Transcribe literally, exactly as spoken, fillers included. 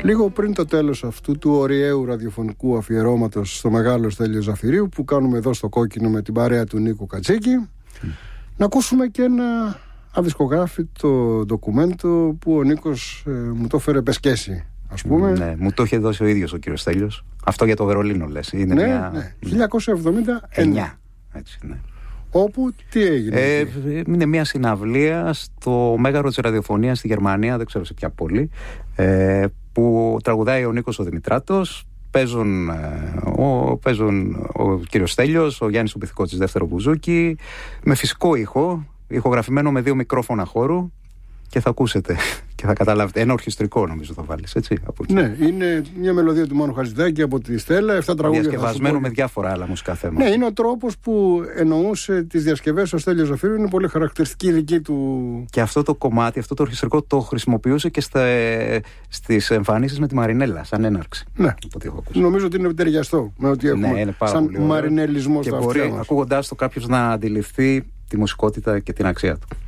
Λίγο πριν το τέλος αυτού του ωριαίου ραδιοφωνικού αφιερώματος στο μεγάλο Στέλιο Ζαφυρίου που κάνουμε εδώ στο Κόκκινο με την παρέα του Νίκου Κατσίκη, mm. να ακούσουμε και ένα αδισκογράφητο ντοκουμέντο που ο Νίκος ε, μου το έφερε πεσκέσει, ας πούμε. Ναι, μου το είχε δώσει ο ίδιος ο κύριος Στέλιος. Αυτό για το Βερολίνο λες. Είναι ναι, μια... ναι, χίλια εννιακόσια εβδομήντα εννιά. Έτσι, ναι. Όπου τι έγινε? Ε, είναι μια συναυλία στο Μέγαρο της Ραδιοφωνίας στη Γερμανία, δεν ξέρω σε ποια πόλη, ε, που τραγουδάει ο Νίκος ο Δημητράτος. Παίζουν, ο, παίζουν ο κύριος Στέλιος, ο Γιάννης ο Πυθικότσης δεύτερο μπουζούκι, με φυσικό ήχο, ηχογραφημένο με δύο μικρόφωνα χώρου. Και θα ακούσετε και θα καταλάβετε. Ένα ορχιστρικό νομίζω θα βάλεις, έτσι. Από ναι, είναι μια μελωδία του Μάνου Χατζηδάκη από τη Στέλλα. Εφτά τραγούδια. Διασκευασμένο με διάφορα άλλα μουσικά θέματα. Ναι, είναι ο τρόπος που εννοούσε τις διασκευές ο Στέλιος Ζαφύριου. Είναι πολύ χαρακτηριστική δική του. Και αυτό το κομμάτι, αυτό το ορχιστρικό το χρησιμοποιούσε και στα, στις εμφανίσεις με τη Μαρινέλα, σαν έναρξη. Ναι, νομίζω ότι είναι ταιριαστό με ό,τι έχουμε. Ναι, είναι πάρα σαν πολύ ωραίο. μαρινελισμό στα αυτιά μας. Ακούγοντάς το κάποιος να αντιληφθεί τη μουσικότητα και την αξία του.